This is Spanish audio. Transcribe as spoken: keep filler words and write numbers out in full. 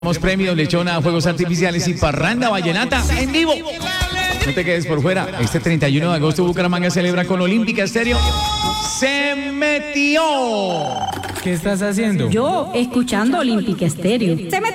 Tenemos premios, lechona, fuegos artificiales y parranda vallenata en vivo. No te quedes por fuera. Este treinta y uno de agosto Bucaramanga celebra con Olímpica Estéreo. ¡Se metió! ¿Qué estás haciendo? Yo, escuchando Olímpica Estéreo. Se